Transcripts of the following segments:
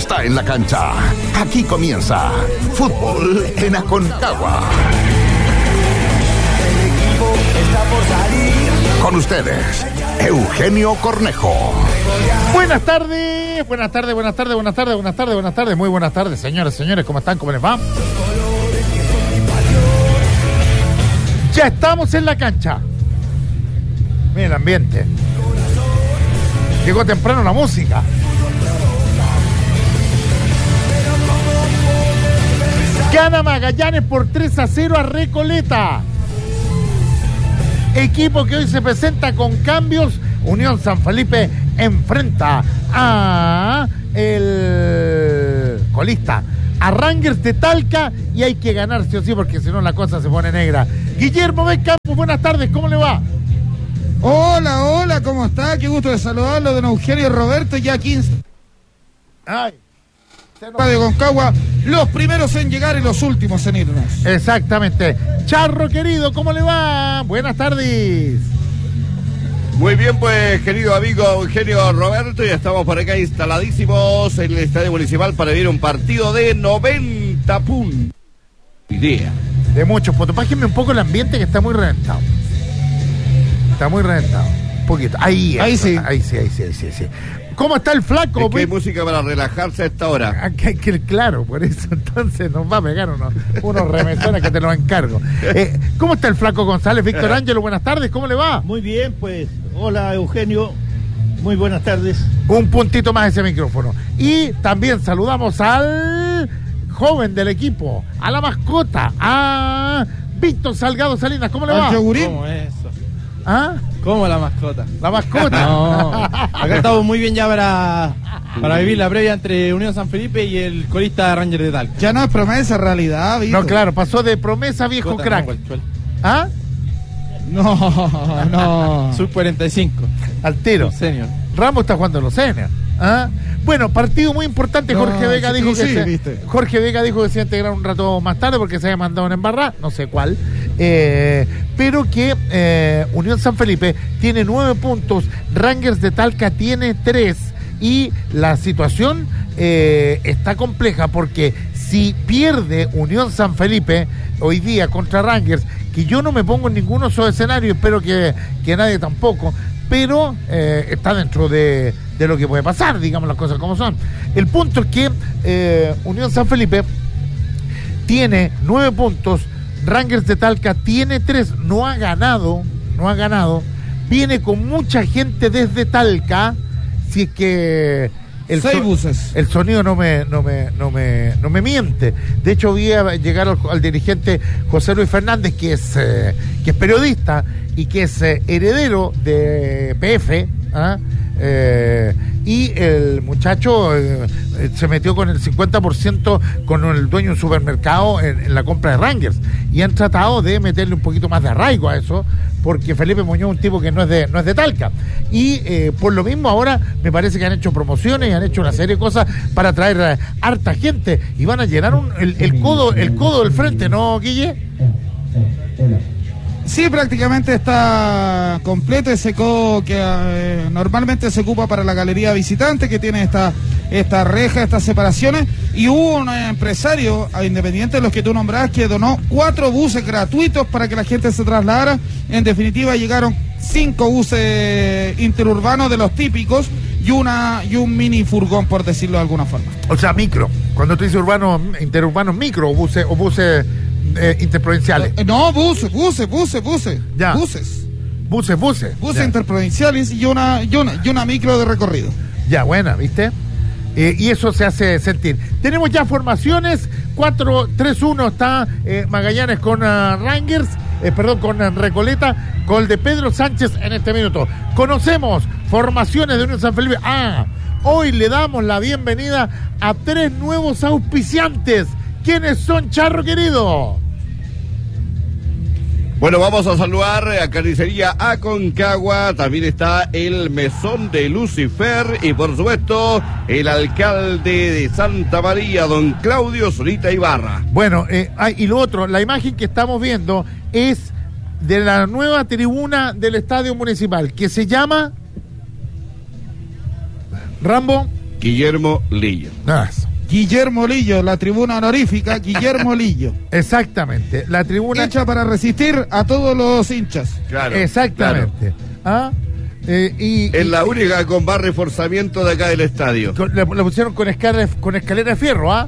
está en la cancha. Aquí comienza Fútbol en Aconcagua. El equipo está por salir. Con ustedes, Eugenio Cornejo. Buenas tardes, buenas tardes, buenas tardes, buenas tardes, buenas tardes, buenas tardes, muy buenas tardes, señores, señores, ¿cómo están? ¿Cómo les va? Ya estamos en la cancha. Miren el ambiente. Llegó temprano la música. Gana Magallanes por 3-0 a Recoleta. Equipo que hoy se presenta con cambios. Unión San Felipe enfrenta a el colista, a Rangers de Talca, y hay que ganar sí o sí, porque si no la cosa se pone negra. Guillermo Campos, buenas tardes, ¿cómo le va? Hola, ¿cómo está? Qué gusto de saludarlo, don Eugenio Roberto, ya 15. Ay. Radio Aconcagua, los primeros en llegar y los últimos en irnos. Exactamente. Charro querido, ¿cómo le va? Buenas tardes. Muy bien, pues, querido amigo Eugenio Roberto, ya estamos por acá instaladísimos en el Estadio Municipal para vivir un partido de 90 puntos. Idea. De muchos puntos. Bájenme un poco el ambiente que está muy reventado. Está muy reventado. Un poquito. Ahí sí. ¿Cómo está el flaco? Es que hay música para relajarse a esta hora. Claro, por eso entonces nos va a pegar unos remesones que te los encargo. ¿Cómo está el flaco González? Víctor Ángelo, buenas tardes, ¿cómo le va? Muy bien, pues, hola Eugenio, muy buenas tardes. Un puntito más ese micrófono. Y también saludamos al joven del equipo, a la mascota, a Víctor Salgado Salinas, ¿cómo le va? ¿Cómo es eso? ¿Ah? ¿Cómo la mascota? La mascota. No, acá estamos muy bien ya para vivir la previa entre Unión San Felipe y el colista Rangers de Talca. Ya no es promesa, realidad, ¿viste? No, claro, pasó de promesa a viejo crack. ¿Ah? No. Sub 45. Al tiro. Senior. Ramos está jugando los senior. ¿Ah? Bueno, partido muy importante. Jorge Vega dijo que se iba a integrar un rato más tarde porque se había mandado una embarrada, no sé cuál. Pero que Unión San Felipe tiene 9 puntos, Rangers de Talca tiene 3, y la situación está compleja porque si pierde Unión San Felipe hoy día contra Rangers, que yo no me pongo en ninguno de esos escenarios, espero que nadie tampoco, pero está dentro de lo que puede pasar, digamos las cosas como son. El punto es que Unión San Felipe tiene 9 puntos, Rangers de Talca tiene 3, no ha ganado, viene con mucha gente desde Talca, si es que el sonido no me miente. De hecho vi a llegar al dirigente José Luis Fernández, que es periodista y que es heredero de PF, y el muchacho se metió con el 50% con el dueño de un supermercado en la compra de Rangers, y han tratado de meterle un poquito más de arraigo a eso, porque Felipe Muñoz es un tipo que no es de Talca, y por lo mismo ahora me parece que han hecho promociones y han hecho una serie de cosas para traer harta gente, y van a llenar el codo del frente, ¿no, Guille? Sí, prácticamente está completo ese codo que normalmente se ocupa para la galería visitante, que tiene esta reja, estas separaciones, y hubo un empresario independiente de los que tú nombrabas que donó 4 buses gratuitos para que la gente se trasladara. En definitiva llegaron 5 buses interurbanos de los típicos y un mini furgón, por decirlo de alguna forma. O sea, micro. Cuando tú dices urbano, interurbano, micro o buses interprovinciales. No, buses. Ya. Buses ya. Interprovinciales y una micro de recorrido. Ya, buena, ¿viste? Y eso se hace sentir. Tenemos ya formaciones. 4-3-1 está Magallanes con Rangers, con Recoleta, gol de Pedro Sánchez en este minuto. Conocemos formaciones de Unión San Felipe. Hoy le damos la bienvenida a 3 nuevos auspiciantes. ¿Quiénes son, Charro querido? Bueno, vamos a saludar a Carnicería Aconcagua, también está el Mesón de Lucifer y por supuesto el alcalde de Santa María, don Claudio Zurita Ibarra. Bueno, y lo otro, la imagen que estamos viendo es de la nueva tribuna del Estadio Municipal, que se llama... Rambo. Guillermo Lillo. Guillermo Lillo, la tribuna honorífica Guillermo Lillo. Exactamente, la tribuna hecha para resistir a todos los hinchas. Claro. Exactamente. Claro. Es la única con más reforzamiento de acá del estadio. Le pusieron con escalera de fierro, ¿ah?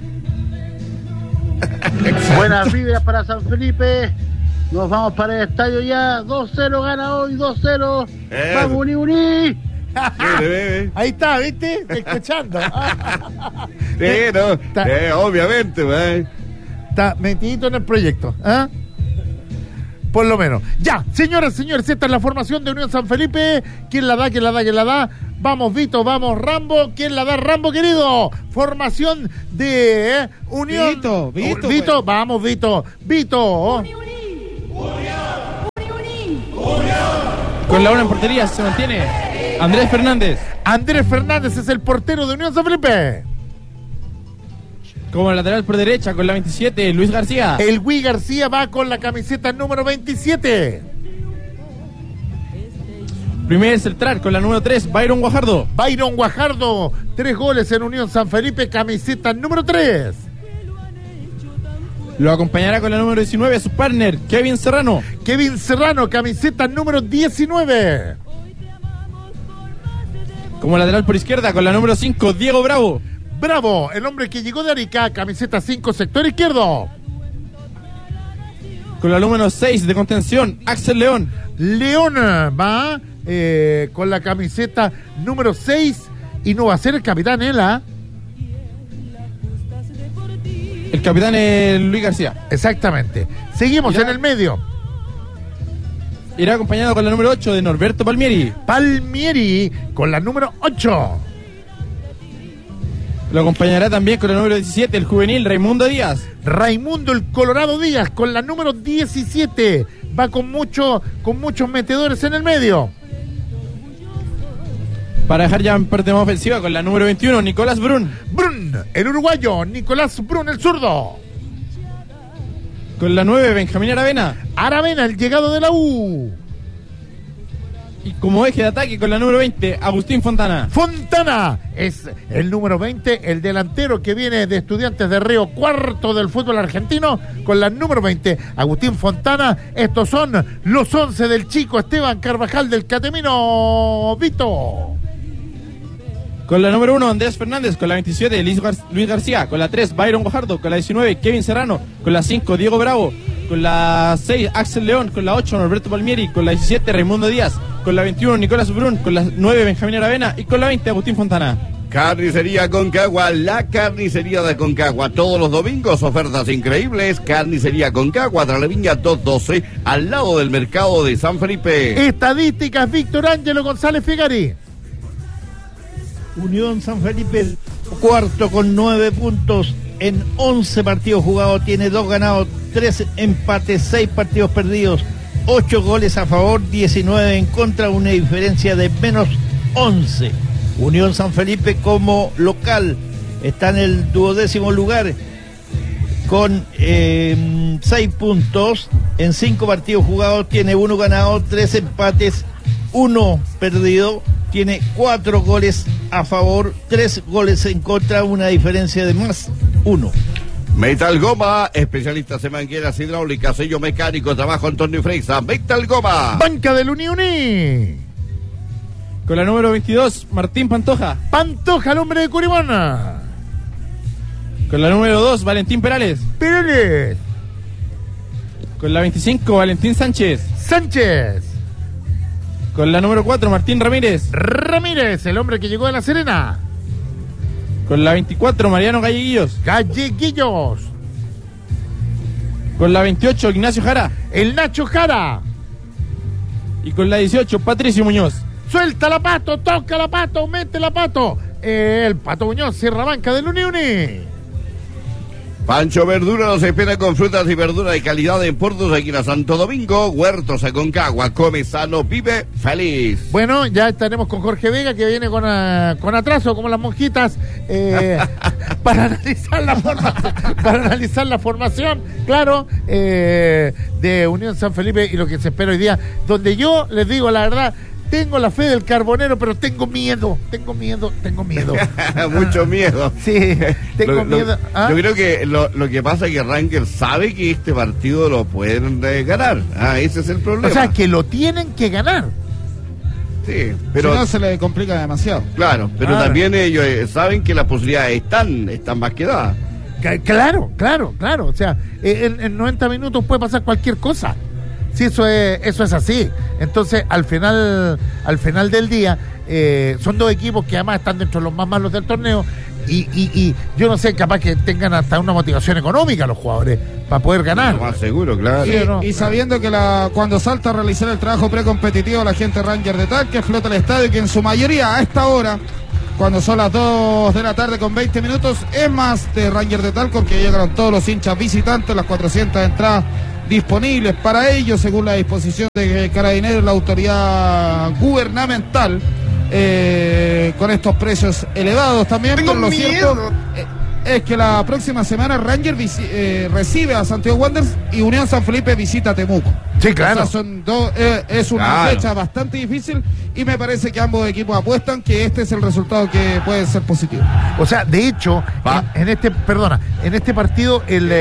Buenas vidas para San Felipe. Nos vamos para el estadio ya. 2-0 gana hoy, 2-0. Vamos, uní. Ahí está, ¿viste? Escuchando. Obviamente, está metidito en el proyecto, ¿ah? Por lo menos. Ya, señoras y señores, esta es la formación de Unión San Felipe. ¿Quién la da? Vamos, Vito, vamos, Rambo. ¿Quién la da, Rambo, querido? Formación de Unión. Vito, vamos, Vito. Con la 1 en portería se mantiene Andrés Fernández. Andrés Fernández es el portero de Unión San Felipe. Como lateral por derecha con la 27, Luis García. El Luis García va con la camiseta número 27. Primer central con la número 3, Byron Guajardo. 3 goles en Unión San Felipe, camiseta número 3. Lo acompañará con la número 19 su partner, Kevin Serrano, camiseta número 19. Como lateral por izquierda con la número 5, Diego Bravo, el hombre que llegó de Arica, camiseta 5, sector izquierdo. Con la número 6 de contención, Axel León va con la camiseta número 6 y no va a ser el capitán Ela. El capitán es Luis García. Exactamente. Seguimos en el medio. Irá acompañado con la número 8 de Norberto Palmieri con la número 8. Lo acompañará también con la número 17 el juvenil Raimundo Díaz. El Colorado Díaz con la número 17. Va con muchos metedores en el medio. Para dejar ya en parte más ofensiva con la número 21, Nicolás Brun, el uruguayo, Nicolás Brun, el zurdo. Con la 9, Benjamín Aravena, el llegado de la U. Y como eje de ataque con la número 20, Agustín Fontana es el número 20, el delantero que viene de Estudiantes de Río, cuarto del fútbol argentino, con la número 20, Agustín Fontana. Estos son los 11 del chico Esteban Carvajal del Catemino, Vito. Con la número 1, Andrés Fernández. Con la 27, Luis García. Con la 3, Byron Guajardo. Con la 19, Kevin Serrano. Con la 5, Diego Bravo. Con la 6, Axel León. Con la 8, Norberto Palmieri. Con la 17, Raimundo Díaz. Con la 21, Nicolás Brun. Con la 9, Benjamín Aravena. Y con la 20, Agustín Fontana. Carnicería Concagua, la carnicería de Concagua. Todos los domingos, ofertas increíbles. Carnicería Concagua, Traleviña 212, al lado del mercado de San Felipe. Estadísticas, Víctor Ángelo González Figari. Unión San Felipe, cuarto con 9 puntos en 11 partidos jugados. Tiene 2 ganados, 3 empates, 6 partidos perdidos, 8 goles a favor, 19 en contra, una diferencia de menos 11. Unión San Felipe como local está en el 12º lugar con 6 puntos en 5 partidos jugados. Tiene 1 ganado, 3 empates, 1 perdido. Tiene 4 goles a favor, 3 goles en contra, una diferencia de más 1. Metal Goma, especialistas en mangueras hidráulicas, sello mecánico, trabajo Antonio Freisa. Metal Goma. Banca del Uni. Con la número 22, Martín Pantoja, el hombre de Curimana. Con la número 2, Valentín Perales. Con la 25, Valentín Sánchez. Con la número 4, Martín Ramírez, el hombre que llegó de La Serena. Con la 24, Mariano Galleguillos. Con la 28, Ignacio Jara. El Nacho Jara. Y con la 18, Patricio Muñoz. Suelta la Pato, toca la Pato, mete la Pato. El Pato Muñoz cierra banca del Uni. Pancho Verdura nos espera con frutas y verduras de calidad en Puerto Esquina Santo Domingo. Huertos Aconcagua, come sano, vive feliz. Bueno, ya estaremos con Jorge Vega, que viene con atraso, como las monjitas, para analizar la formación, claro, de Unión San Felipe y lo que se espera hoy día, donde yo les digo la verdad, Tengo la fe del Carbonero, pero tengo miedo. Mucho miedo. Sí, tengo miedo. Yo creo que lo que pasa es que Rangers sabe que este partido lo pueden ganar. Ese es el problema. O sea, que lo tienen que ganar. Sí, pero si no se le complica demasiado. Claro, pero también ellos saben que las posibilidades están más que dadas. Claro. O sea, en 90 minutos puede pasar cualquier cosa. Sí, eso es así. Entonces, al final del día, son dos equipos que además están dentro de los más malos del torneo y yo no sé, capaz que tengan hasta una motivación económica los jugadores para poder ganar. Lo más seguro, claro. Y sabiendo que cuando salta a realizar el trabajo precompetitivo, la gente Ranger de Talca flota el estadio, que en su mayoría a esta hora, cuando son las 2 de la tarde con 20 minutos, es más de Ranger de Talca, porque llegaron todos los hinchas visitantes, las 400 entradas disponibles para ellos según la disposición de Carabineros, la autoridad gubernamental, con estos precios elevados también. Tengo lo miedo. cierto es que la próxima semana Ranger recibe a Santiago Wanderers y Unión San Felipe visita a Temuco. Sí, claro. O sea, es una fecha bastante difícil y me parece que ambos equipos apuestan que este es el resultado que puede ser positivo. O sea, de hecho, en este partido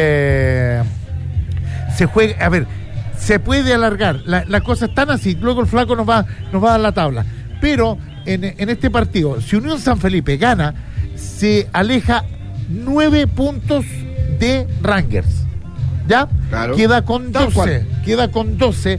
se juega, a ver, se puede alargar, la cosa es tan así, luego el flaco nos va a dar la tabla, pero en este partido, si Unión San Felipe gana, se aleja 9 puntos de Rangers, ¿ya? Claro. Queda con 12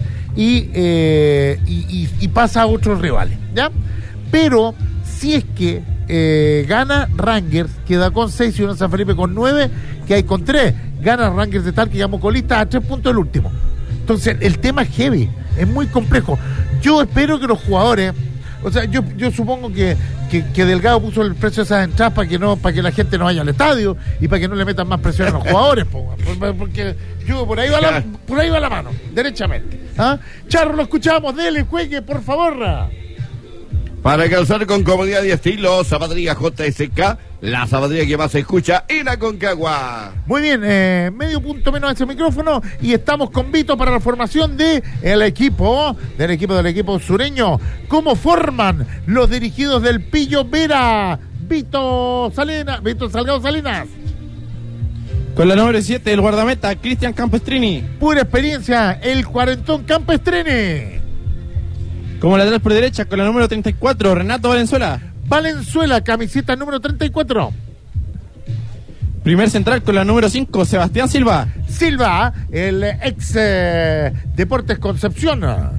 y pasa a otros rivales, ¿ya? Pero si es que gana Rangers, queda con 6 y Unión San Felipe con 9, que hay con 3. Gana Rangers de Talca, que quedamos colistas a 3 puntos del último. Entonces, el tema es heavy, es muy complejo. Yo espero que los jugadores, o sea, yo supongo que Delgado puso el precio de esas entradas para que la gente no vaya al estadio y para que no le metan más presión a los jugadores, porque yo por ahí va la mano, derechamente. Charro, lo escuchamos, dele, juegue, por favor. Para calzar con comodidad y estilo, Zapatería JSK, la zapatería que más se escucha en Aconcagua. Muy bien, medio punto menos a ese micrófono y estamos con Vito para la formación del equipo sureño. ¿Cómo forman los dirigidos del Pillo Vera? Vito Salgado Salinas. Con la número 7, el guardameta, Cristian Campestrini. Pura experiencia, el cuarentón Campestrini. Como lateral por derecha, con la número 34, Renato Valenzuela, camiseta número 34. Primer central con la número 5, Sebastián Silva, el ex Deportes Concepción.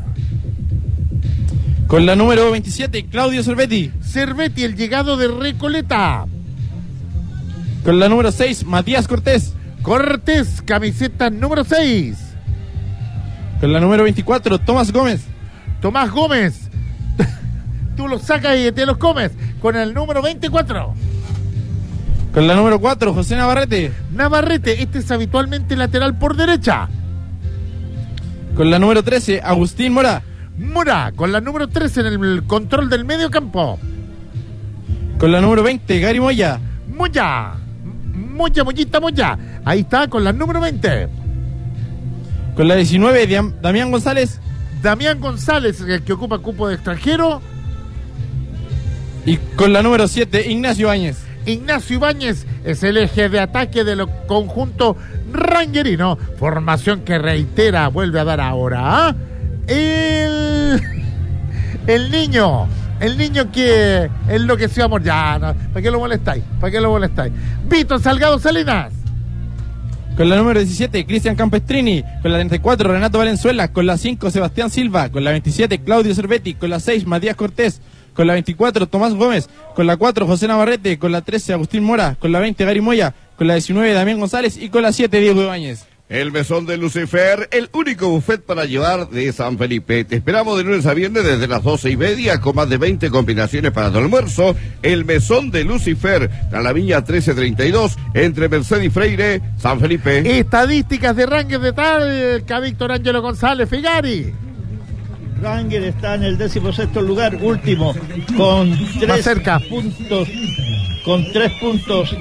Con la número 27, Claudio Cervetti, el llegado de Recoleta. Con la número 6, Matías Cortés, camiseta número 6. Con la número 24, Tomás Gómez. Tú los sacas y te los comes. Con el número 24. Con la número 4, José Navarrete, este es habitualmente lateral por derecha. Con la número 13, Agustín Mora, con la número 13 en el control del medio campo. Con la número 20, Gary Moya. Mollita. Ahí está, con la número 20. Con la 19, Damián González, el que ocupa cupo de extranjero. Y con la número 7, Ignacio Ibáñez es el eje de ataque del conjunto rangerino. Formación que vuelve a dar ahora. El niño que enloqueció a Moyano. ¿Para qué lo molestáis? Vito Salgado Salinas. Con la número 17, Cristian Campestrini. Con la 34, Renato Valenzuela. Con la 5, Sebastián Silva. Con la 27, Claudio Cervetti. Con la 6, Matías Cortés. Con la 24, Tomás Gómez. Con la 4, José Navarrete. Con la 13, Agustín Mora. Con la 20, Gary Moya. Con la 19, Damián González. Y con la 7, Diego Ibáñez. El mesón de Lucifer, el único buffet para llevar de San Felipe. Te esperamos de lunes a viernes desde las 12:30 con más de 20 combinaciones para tu almuerzo. El mesón de Lucifer, a la Viña 1332, entre Merced y Freire, San Felipe. Estadísticas de Ranger de Talca, Víctor Ángelo González Figari. Ranger está en el 16º lugar, último, con 3 puntos. Con 3 puntos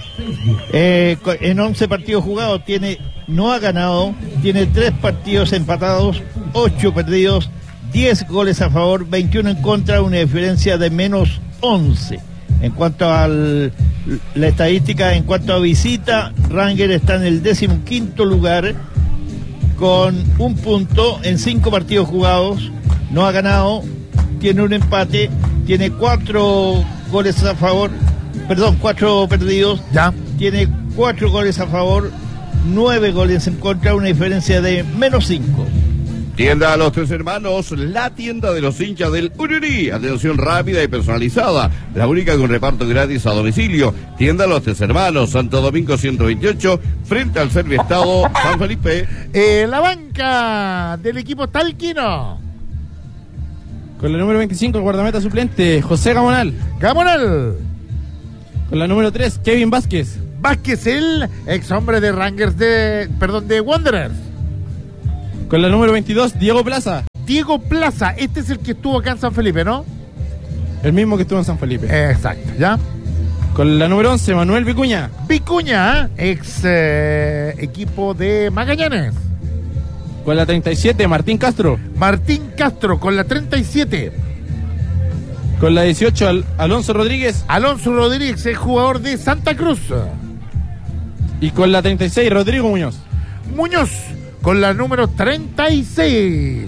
en 11 partidos jugados, no ha ganado, tiene 3 partidos empatados, 8 perdidos, 10 goles a favor, 21 en contra, una diferencia de menos 11. En cuanto a la estadística, en cuanto a visita, Rangers está en el 15º lugar con 1 punto en 5 partidos jugados. No ha ganado, tiene un empate, tiene 4 goles a favor, 4 perdidos, ya. Tiene 4 goles a favor, 9 goles en contra, una diferencia de menos 5. Tienda a los Tres Hermanos, la tienda de los hinchas del Ururí. Atención rápida y personalizada, la única con reparto gratis a domicilio. Tienda a los Tres Hermanos, Santo Domingo 128, frente al Serviestado San Felipe. La banca del equipo talquino. Con la número 25, el guardameta suplente, José Gamonal. Gamonal. Con la número 3, Kevin Vázquez. Vázquez, el ex hombre de Rangers de Wanderers. Con la número 22, Diego Plaza. Diego Plaza, este es el que estuvo acá en San Felipe, ¿no? El mismo que estuvo en San Felipe. Exacto, ¿ya? Con la número 11, Manuel Vicuña. Vicuña, ex equipo de Magallanes. Con la 37, Martín Castro. Martín Castro, con la 37. Con la 18, Alonso Rodríguez. Alonso Rodríguez, el jugador de Santa Cruz. Y con la 36, Rodrigo Muñoz. Muñoz, con la número 36.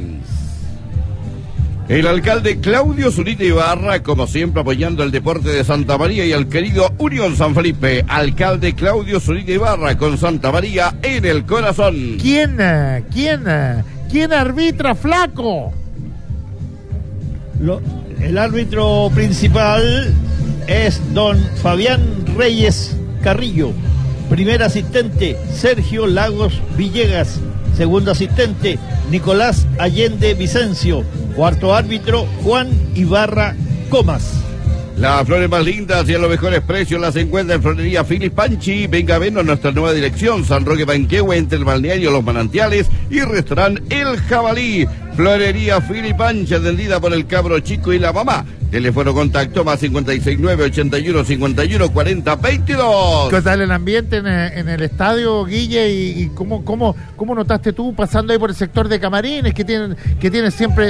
El alcalde Claudio Zurita Ibarra, como siempre, apoyando el deporte de Santa María y al querido Unión San Felipe. Alcalde Claudio Zurita Ibarra, con Santa María en el corazón. ¿Quién arbitra, flaco? El árbitro principal es don Fabián Reyes Carrillo. Primer asistente, Sergio Lagos Villegas. Segundo asistente, Nicolás Allende Vicencio. Cuarto árbitro, Juan Ibarra Comas. Las flores más lindas y a los mejores precios las encuentra en Florería Fili Panchi. Venga a vernos nuestra nueva dirección, San Roque Panquehue, entre el balneario Los Manantiales y restaurante El Jabalí. Florería Fili Panchi, atendida por el cabro chico y la mamá. Teléfono contacto más 569-81-51-40-22. ¿Qué tal el ambiente en el estadio, Guille? ¿Y cómo notaste tú pasando ahí por el sector de camarines que tienen siempre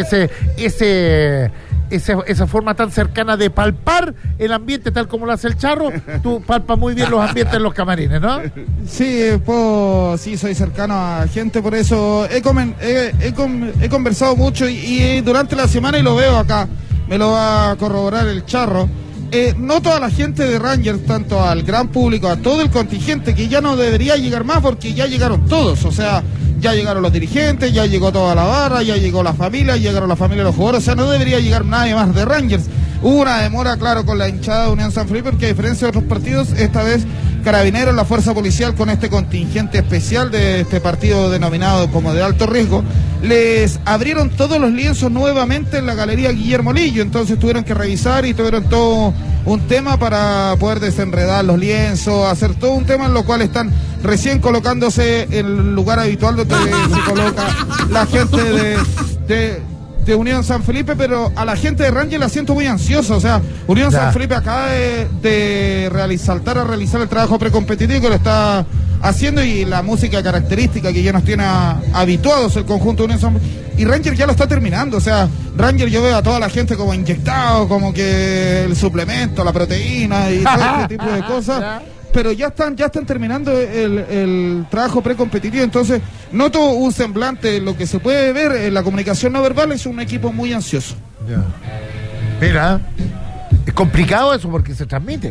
esa forma tan cercana de palpar el ambiente tal como lo hace el Charro? Tú palpas muy bien los ambientes en los camarines, ¿no? Sí, soy cercano a gente, por eso he conversado mucho y durante la semana, y lo veo acá, me lo va a corroborar el Charro. No toda la gente de Rangers, tanto al gran público, a todo el contingente, que ya no debería llegar más porque ya llegaron todos, o sea, ya llegaron los dirigentes, ya llegó toda la barra, ya llegó la familia, llegaron la familia de los jugadores, o sea, no debería llegar nadie más de Rangers. Hubo una demora, claro, con la hinchada de Unión San Felipe, porque a diferencia de otros partidos, esta vez Carabineros, la fuerza policial, con este contingente especial de este partido denominado como de alto riesgo, les abrieron todos los lienzos nuevamente en la galería Guillermo Lillo, entonces tuvieron que revisar y tuvieron todo un tema para poder desenredar los lienzos, hacer todo un tema en lo cual están recién colocándose en el lugar habitual donde se coloca la gente de Unión San Felipe, pero a la gente de Rangers la siento muy ansiosa, o sea, Unión San Felipe acaba de realizar el trabajo precompetitivo que lo está haciendo y la música característica que ya nos tiene habituados el conjunto de Unión San Felipe, y Rangers ya lo está terminando, o sea, Rangers yo veo a toda la gente como inyectado, como que el suplemento, la proteína y todo este tipo de cosas. Pero ya están terminando el trabajo precompetitivo, entonces noto un semblante, lo que se puede ver en la comunicación no verbal, es un equipo muy ansioso. Ya. Mira, es complicado eso porque se transmite.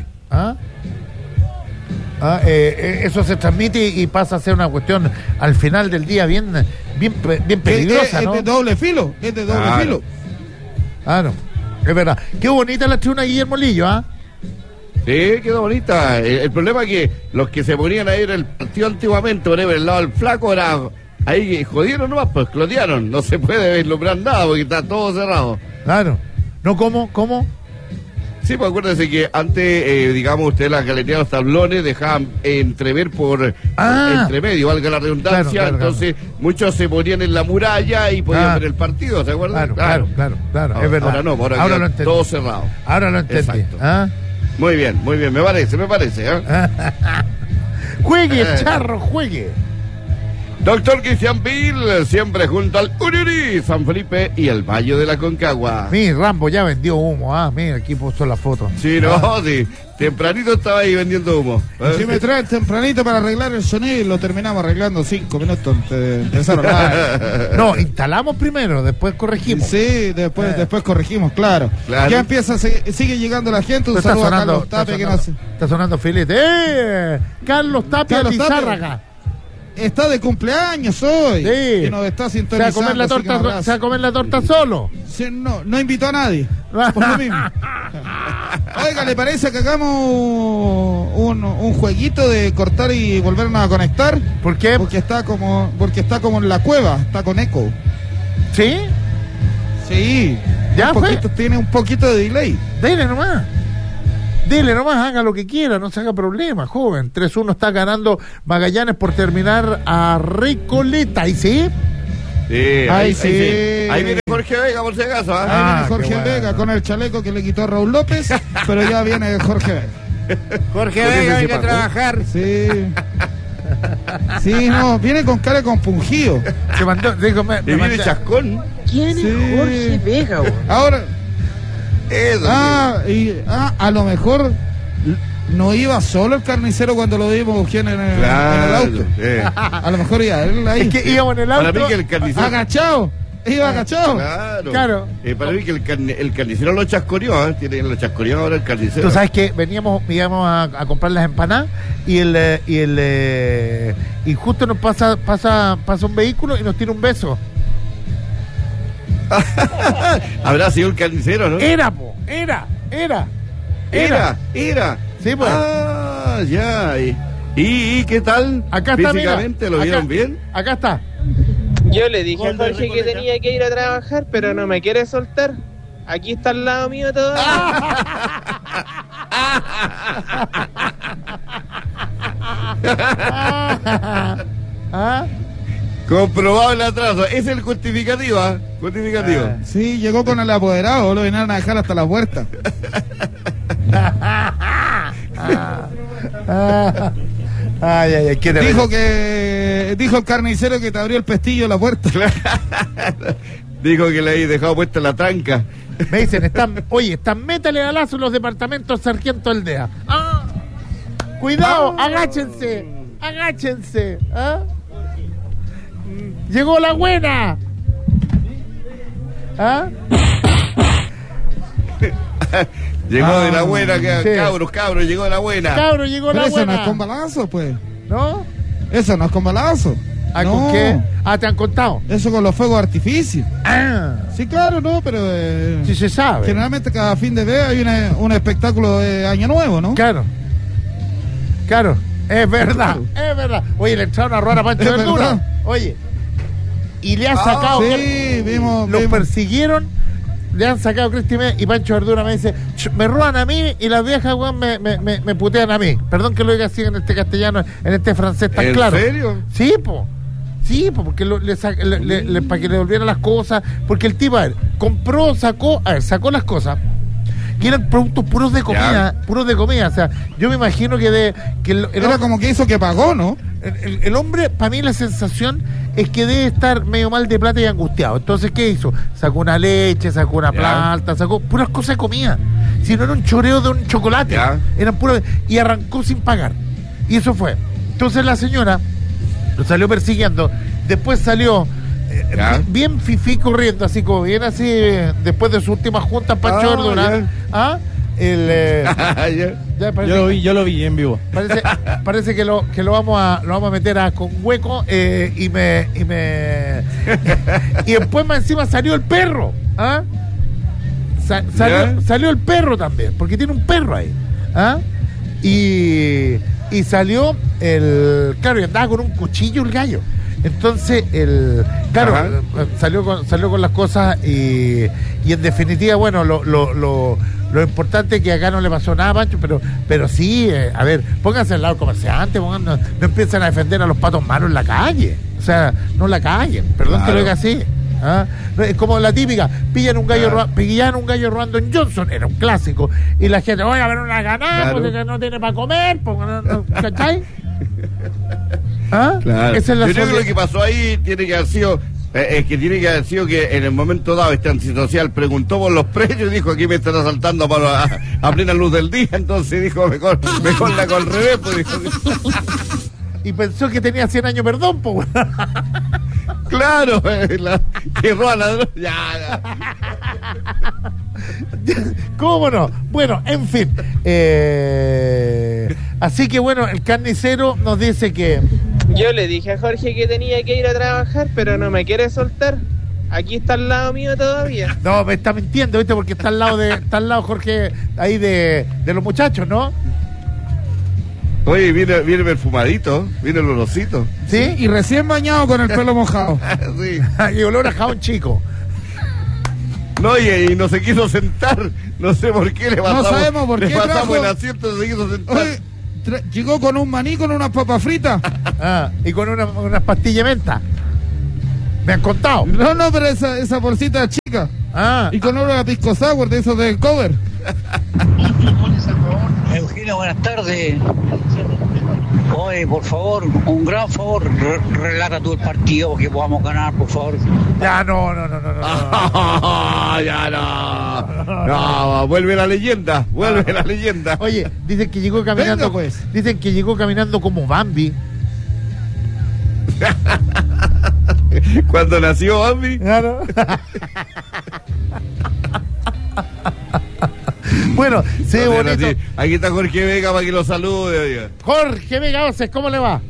Eso se transmite y pasa a ser una cuestión al final del día bien peligrosa, ¿no? Es de doble filo, Ah, no, es verdad. Qué bonita la tribuna Guillermo Lillo, ¿ah? Sí, quedó bonita. El problema es que los que se ponían a ir el partido antiguamente por el lado del flaco era ahí jodieron nomás, pues clotearon. No se puede vislumbrar nada porque está todo cerrado. Claro. ¿No? ¿Cómo? Sí, pues acuérdense que antes, digamos, ustedes las galerías, los tablones dejaban entrever por entre medio, valga la redundancia. Claro. Entonces muchos se ponían en la muralla y podían ver el partido, ¿se acuerdan? Claro, es verdad. Ahora no, ahora lo todo cerrado. Ahora lo entendí. Muy bien, me parece. Juegue, Charro, juegue. Doctor Cristian Bill, siempre junto al Uriuri, San Felipe y el Valle de la Concagua. Mi Rambo ya vendió humo. Mira, aquí puso la foto. Sí, no, sí. Tempranito estaba ahí vendiendo humo. Si me traen tempranito para arreglar el sonido y lo terminamos arreglando 5 minutos de empezar a hablar. No, instalamos primero, después corregimos. Sí, después corregimos, claro. Ya empieza, sigue llegando la gente. Un saludo a Carlos Tapia, que no sé. Está sonando filete. Carlos Tapia Lizárraga. Está de cumpleaños hoy. Sí. Que nos está sintonizando. Se va a comer la torta solo. Sí, no invitó a nadie. Por lo mismo. Oiga, ¿le parece que hagamos un jueguito de cortar y volvernos a conectar? ¿Por qué? Porque está como en la cueva, está con eco. ¿Sí? Sí. Ya tiene un poquito de delay. Dele nomás, haga lo que quiera, no se haga problema, joven. 3-1 está ganando Magallanes por terminar a Recoleta, ¿y sí? Sí, ahí sí. Ahí viene Jorge Vega, por si acaso. Ahí viene Jorge Vega con el chaleco que le quitó Raúl López, pero ya viene Jorge Vega. Jorge Vega viene a trabajar. Sí. Sí, no, viene con cara compungido. Se mandó, y viene chascón. ¿Quién es Jorge Vega, güey? Ahora... Eso, a lo mejor no iba solo el carnicero cuando lo vimos en el auto. A lo mejor iba él ahí. Es que íbamos en el auto. Para mí que el carnicero... Agachado. Iba agachado. Claro. Para mí que el carnicero lo chascoreó, lo chascoreó ahora el carnicero. Tú sabes que íbamos a comprar las empanadas y y justo nos pasa un vehículo y nos tira un beso. Habrá sido el carnicero, ¿no? Era. Sí, pues. Ya. ¿Y qué tal? Acá está, físicamente, mira. ¿lo vieron bien? Acá está. Yo le dije a Jorge que tenía que ir a trabajar, pero no me quiere soltar. Aquí está al lado mío todavía. Comprobado el atraso. Es el justificativo, Justificativo. Sí, llegó con el apoderado. Lo vinieron a dejar hasta la puerta. Dijo el carnicero que te abrió el pestillo de la puerta. Dijo que le había dejado puesta la tranca. Me dicen, están métale balazo en los departamentos Sargento Aldea. Cuidado, agáchense. Llegó la buena. Llegó de la buena, cabros, llegó de la buena. Cabros, llegó la buena. Eso no es con balazo, pues. ¿No? Eso no es con balazo. ¿Con qué? ¿Te han contado? Eso con los fuegos de artificio. Sí, claro, no, pero... sí se sabe. Generalmente cada fin de mes hay un espectáculo de Año Nuevo, ¿no? Claro. Es verdad. Oye, le entraron a robar a Pancho Verdura. Oye, y le ha sacado... Los persiguieron, le han sacado Cristian y Pancho Verdura me dice, me roban a mí y las viejas, weón, me putean a mí. Perdón que lo diga así en este castellano, en este francés tan claro. ¿En serio? Sí, porque para que le devolvieran las cosas, porque el tipo, sacó las cosas que eran productos puros de comida, o sea, yo me imagino que era como que hizo que pagó, ¿no? El hombre, para mí la sensación es que debe estar medio mal de plata y angustiado. Entonces, ¿qué hizo? Sacó una leche, sacó una planta, sacó puras cosas de comida. Si no era un choreo de un chocolate, eran puras, y arrancó sin pagar. Y eso fue. Entonces la señora lo salió persiguiendo, después salió bien fifí corriendo, así como bien así, después de su última junta Pancho Verdura. Yo lo vi en vivo. Parece que lo vamos a meter con hueco y después más encima salió el perro. Salió el perro también, porque tiene un perro ahí. Y salió claro, y andaba con un cuchillo el gallo. Entonces, salió con las cosas y en definitiva, bueno, lo importante es que acá no le pasó nada a Pancho, pero sí, a ver, pónganse al lado del comerciante, no empiezan a defender a los patos malos en la calle. O sea, no la caguen, perdón que lo diga así. Es como la típica, pillaban un gallo robando en Johnson, era un clásico, y la gente, oye, a ver una ganada, porque no tiene para comer, ¿cachai? ¿Ah? Claro. Esa es la Yo creo que lo solidaridad. que pasó ahí tiene que haber sido... que en el momento dado este antisocial preguntó por los precios y dijo: aquí me están asaltando a plena luz del día. Entonces dijo: mejor la con revés, pues, dijo. Y pensó que tenía 100 años, perdón, po. Claro, que roba ladrón. Ya. ¿Cómo no? Bueno, en fin. Así que bueno, el carnicero nos dice que... Yo le dije a Jorge que tenía que ir a trabajar, pero no me quiere soltar. Aquí está al lado mío todavía. No, me está mintiendo, ¿viste? Porque está al lado Jorge ahí de los muchachos, ¿no? Oye, viene perfumadito, viene el olorcito. ¿Sí? Y recién bañado con el pelo mojado. Sí. Y olor a jabón chico. No, y no se quiso sentar. No sé por qué le pasamos. No sabemos por qué, Le pasamos trajo- el asiento, no se quiso sentar. Oye, llegó con un maní con unas papas fritas. Y con unas pastillas de menta. Me han contado. No, pero esa bolsita chica. Y con olor a pisco sour de esos de cover. Eugenio, buenas tardes. Oye, por favor, un gran favor, relata tú el partido que podamos ganar, por favor. Ya, no. Ya no, vuelve la leyenda, la leyenda. Oye, dicen que llegó caminando. Venga, pues. Dicen que llegó caminando como Bambi. Cuando nació Bambi. Claro. Bueno, sí, No, bonito. sí. Aquí está Jorge Vega para que lo salude. Oiga. Jorge Vega Oces, ¿cómo le va?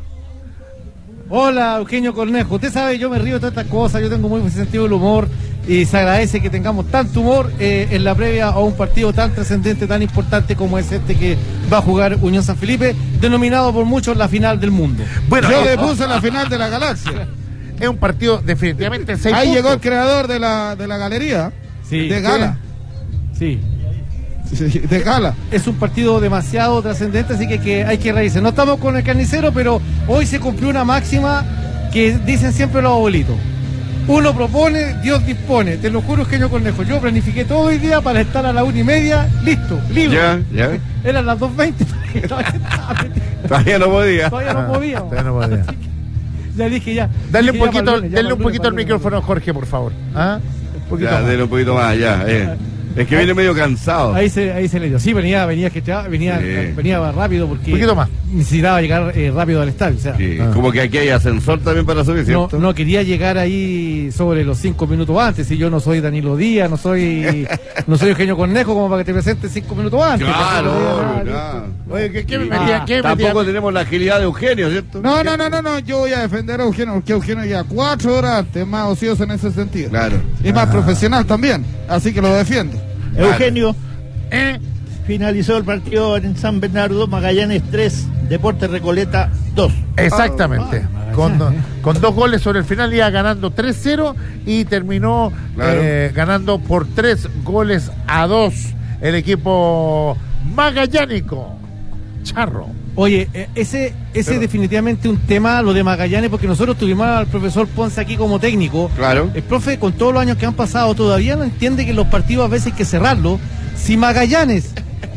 Hola, Eugenio Cornejo. Usted sabe, yo me río de todas estas cosas, yo tengo muy buen sentido del humor y se agradece que tengamos tanto humor en la previa a un partido tan trascendente, tan importante como es este que va a jugar Unión San Felipe, denominado por muchos la final del mundo. Bueno, Yo le puse la final de la galaxia. Es un partido definitivamente 6 Ahí puntos. llegó el creador de la galería. Sí. De gala. Sí. De gala. Es un partido demasiado trascendente, así que hay que reírse. No estamos con el carnicero, pero hoy se cumplió una máxima que dicen siempre los abuelitos. Uno propone, Dios dispone. Te lo juro, Eugenio Cornejo. Yo planifiqué todo hoy día para estar a las 1:30, listo, libre. Ya. Eran las 2:20. Todavía no podía. Todavía no podía. Todavía no podía. Ya dije ya. Dale un Dije, ya poquito, para el lunes, ya denle para un el poquito al lunes, micrófono a Jorge, por favor. Un poquito Ya, más. denle un poquito más, ya. Es que viene medio cansado. Ahí se le dio. Sí, venía rápido porque Un poquito más. necesitaba llegar rápido al estadio. O sea, Sí, como que aquí hay ascensor también para subir, ¿cierto? no quería llegar ahí sobre los 5 minutos antes. Si yo no soy Danilo Díaz, no soy Eugenio Cornejo como para que te presentes 5 minutos antes. Claro, claro. Oye, ¿qué me metía? ¿Qué me Tampoco metía? tenemos la agilidad de Eugenio, ¿cierto? No, yo voy a defender a Eugenio, porque Eugenio ya 4 horas antes, más ocioso en ese sentido. Claro. Y más profesional también, así que lo defiendo. Eugenio, finalizó el partido en San Bernardo, Magallanes 3, Deportes Recoleta 2. Exactamente. Con 2 goles sobre el final, iba ganando 3-0 y terminó ganando por 3-2 el equipo magallánico. Charro. Oye, ese definitivamente un tema, lo de Magallanes, porque nosotros tuvimos al profesor Ponce aquí como técnico. Claro. El profe, con todos los años que han pasado, todavía no entiende que los partidos a veces hay que cerrarlos. Si Magallanes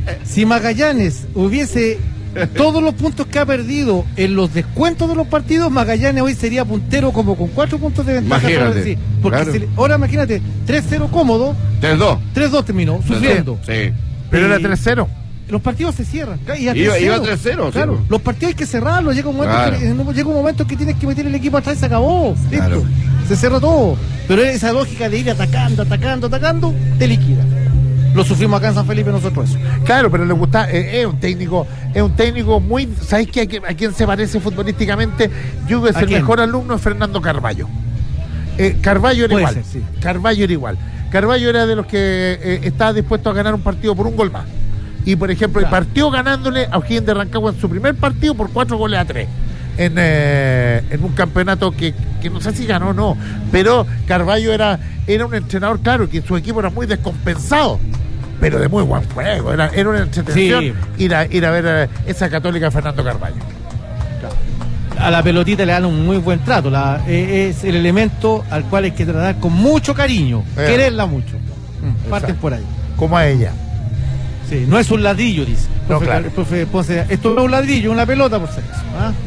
hubiese todos los puntos que ha perdido en los descuentos de los partidos, Magallanes hoy sería puntero como con 4 puntos de ventaja. Imagínate, Sí, porque claro. ahora imagínate, 3-0 cómodo, 3-2. 3-2 terminó, sufriendo. Sí. Pero era 3-0. Los partidos se cierran. Y a Iba 3-0. 3-0, Claro, sí. los partidos hay que cerrarlos. Llega un momento, Claro. llega un momento que tienes que meter el equipo atrás y se acabó. Listo. Claro. Se cerró todo. Pero esa lógica de ir atacando, te liquida. Lo sufrimos acá en San Felipe nosotros eso. Claro, pero le gusta, es un técnico muy, ¿sabes qué? ¿A quién se parece futbolísticamente? Yo creo que ¿A el quién? mejor alumno es Fernando Carballo. Carballo era Puede igual. ser, sí. Carballo era igual. Carballo era de los que estaba dispuesto a ganar un partido por un gol más. Y por ejemplo, Claro. partió ganándole a O'Higgins de Rancagua en su primer partido por 4-3 en un campeonato que no sé si ganó o no, pero Carballo era un entrenador, claro, que su equipo era muy descompensado, pero de muy buen juego, era una entretención Sí. ir a ver esa Católica de Fernando Carballo. A la pelotita le dan un muy buen trato. Es el elemento al cual hay que tratar con mucho cariño. Quererla mucho. Parten Exacto. por ahí. Como a ella. Sí, no es un ladrillo, dice. No, Profe, claro. el profe Ponce, esto no es un ladrillo, es una pelota, por si acaso. ¿Ah?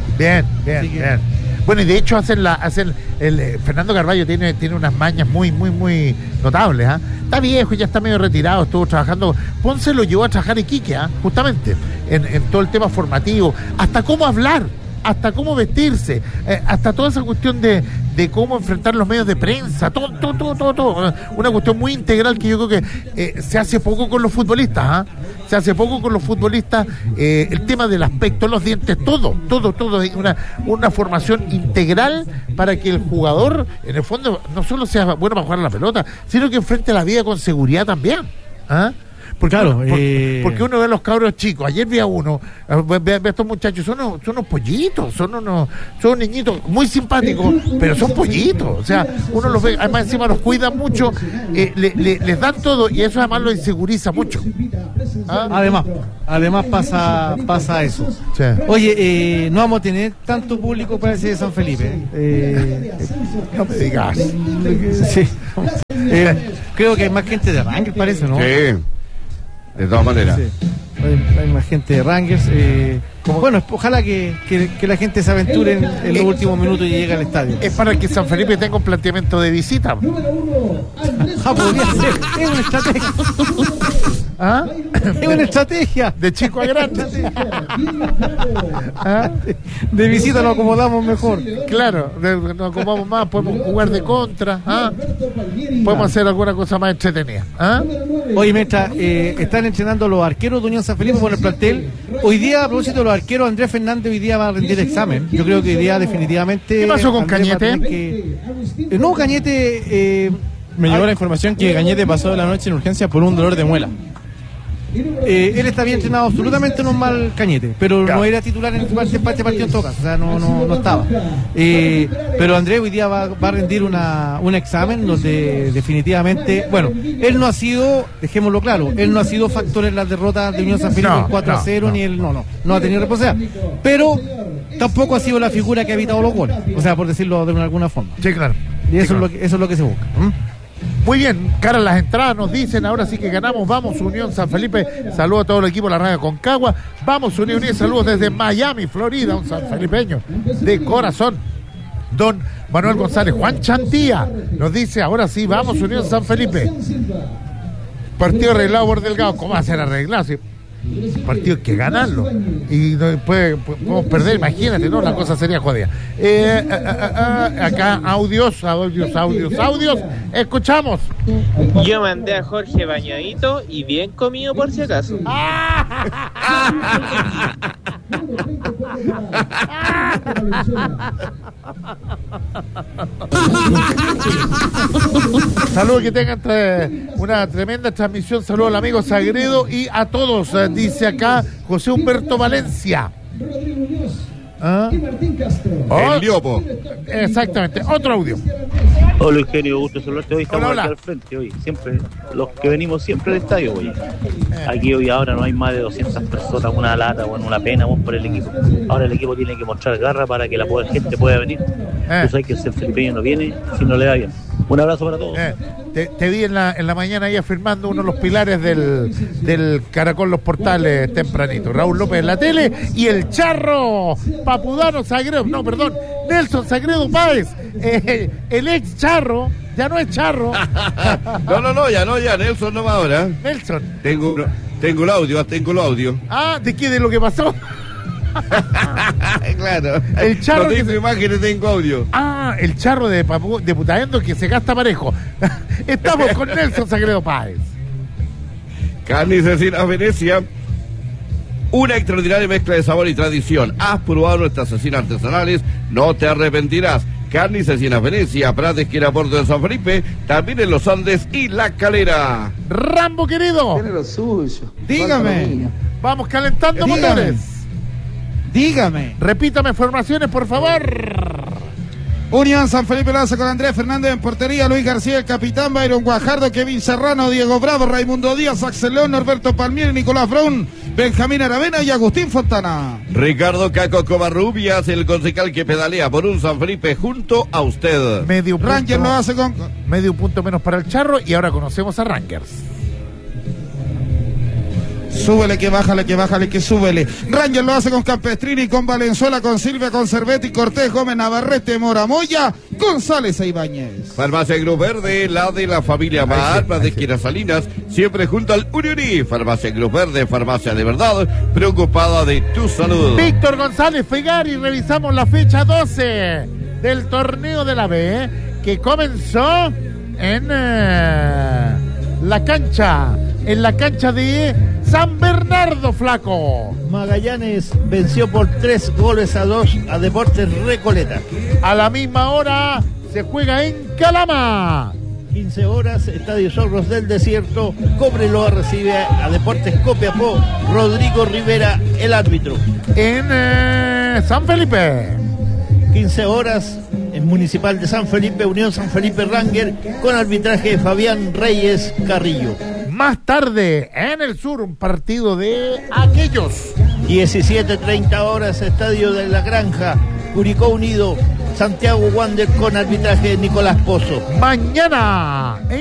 Bien. Bueno, y de hecho Fernando Carvalho tiene unas mañas muy notables, ¿ah? Está viejo, ya está medio retirado, estuvo trabajando. Ponce lo llevó a trabajar en Iquique, justamente, en todo el tema formativo, hasta cómo hablar, hasta cómo vestirse, hasta toda esa cuestión de cómo enfrentar los medios de prensa, todo. Una cuestión muy integral que yo creo que se hace poco con los futbolistas, Se hace poco con los futbolistas, el tema del aspecto, los dientes, todo, una formación integral para que el jugador, en el fondo, no solo sea bueno para jugar a la pelota, sino que enfrente la vida con seguridad también, Porque, porque uno ve a los cabros chicos. Ayer vi a uno, ve a estos muchachos, son unos pollitos, son niñitos muy simpáticos, pero son pollitos. O sea, uno los ve, además encima los cuida mucho, les dan todo y eso además lo inseguriza mucho. Además pasa eso. Sí. Oye, no vamos a tener tanto público para ese de San Felipe. No me digas. Sí. Creo que hay más gente de Rangers, parece, ¿no? Sí. De todas maneras. Sí. Hay más gente de Rangers. Bueno, ojalá que la gente se aventure en los últimos minutos y llegue al estadio. Es para que San Felipe tenga un planteamiento de visita. Podría ser. Es una estrategia. Es una estrategia. De chico a grande. De visita nos acomodamos mejor. Claro, nos acomodamos más, podemos jugar de contra. Podemos hacer alguna cosa más entretenida. Oye, mientras están entrenando los arqueros de Unión San Felipe con el plantel, hoy día, a propósito de los arqueros, Andrés Fernández hoy día va a rendir examen. Yo creo que hoy día definitivamente... ¿Qué pasó con Andrés Cañete? No, Cañete... Me llegó la información que Cañete pasó la noche en urgencia por un dolor de muela. Él está bien entrenado, absolutamente normal, Cañete, pero no era titular en este partido en todo caso, o sea, no estaba. Pero Andrés hoy día va a rendir un examen donde definitivamente, bueno, él no ha sido, dejémoslo claro, él no ha sido factor en las derrotas de Unión San Felipe 4-0, ni él no ha tenido responsabilidad, pero tampoco ha sido la figura que ha evitado los goles, o sea, por decirlo de alguna forma. Sí, claro. Y eso es lo que se busca. Muy bien, cara a las entradas nos dicen, ahora sí que ganamos, vamos Unión San Felipe, saludos a todo el equipo de la radio Concagua, vamos Unión y saludos desde Miami, Florida, un sanfelipeño de corazón. Don Manuel González, Juan Chantía nos dice, ahora sí, vamos Unión San Felipe. Partido arreglado por Delgado, ¿cómo va a ser arreglado? Si partido hay que ganarlo y después podemos perder, imagínate, ¿no? La cosa sería jodida. Acá audios, escuchamos. Yo mandé a Jorge bañadito y bien comido por si acaso. Saludos, que tengan una tremenda transmisión. Saludos al amigo Sagredo y a todos, dice acá José Humberto Valencia. El Liopo. Exactamente, otro audio. Hola Eugenio, gusto saludarte. Hoy estamos Hola. aquí al frente, hoy siempre, los que venimos siempre al estadio, hoy. Aquí hoy ahora no hay más de 200 personas, una lata, bueno, una pena por el equipo. Ahora el equipo tiene que mostrar garra para que la gente pueda venir. Tú sabes que el Felipeño no viene si no le da bien. Un abrazo para todos. Te vi en la mañana ahí afirmando uno de los pilares del Caracol Los Portales tempranito. Raúl López en la tele y el Charro Papudano Sagredo, Nelson Sagredo Páez, el ex Charro, ya no es Charro. ya Nelson no va ahora. Nelson. Tengo el audio. ¿De qué? ¿De lo que pasó? Claro. El Charro. No tengo imágenes, tengo audio. El Charro de Putaendo que se gasta parejo. Estamos con Nelson Sagredo Páez. Carne Cecina Venecia. Una extraordinaria mezcla de sabor y tradición. Has probado nuestras cecinas artesanales, no te arrepentirás. Carne Cecina Venecia, Prat, esquina Puerto de San Felipe, también en los Andes y La Calera. Rambo querido. Tiene lo suyo. Dígame. Vamos calentando motores. Dígame. Repítame formaciones, por favor. Unión San Felipe lo hace con Andrés Fernández en portería, Luis García, el capitán, Byron Guajardo, Kevin Serrano, Diego Bravo, Raimundo Díaz, Axel León, Norberto Palmieri, Nicolás Brown, Benjamín Aravena y Agustín Fontana. Ricardo Caco Covarrubias, el concejal que pedalea por un San Felipe junto a usted. Medio punto, Rangers lo hace con... Medio punto menos para el Charro y ahora conocemos a Rangers. súbele, que bájale, que súbele. Ranger lo hace con Campestrini, con Valenzuela, con Silvia, con Cervetti, Cortés, Gómez, Navarrete, Moramoya, González e Ibáñez. Farmacia Cruz Verde, la de la familia Mahatma de Esquinas Salinas, siempre junto al Uniuní. Farmacia Cruz Verde, farmacia de verdad, preocupada de tu salud. Víctor González Fegari, revisamos la fecha 12 del torneo de la B, que comenzó en la cancha de San Bernardo, flaco. Magallanes venció por 3-2 a Deportes Recoleta. A la misma hora se juega en Calama. 15 horas, Estadio Zorros del Desierto, Cobreloa recibe a Deportes Copiapó, Rodrigo Rivera, el árbitro. En San Felipe. 15 horas, en Municipal de San Felipe, Unión San Felipe Ranger, con arbitraje de Fabián Reyes Carrillo. Más tarde, en el sur, un partido de aquellos. 17:30 horas, Estadio de la Granja, Curicó Unido, Santiago Wander, con arbitraje de Nicolás Pozo. Mañana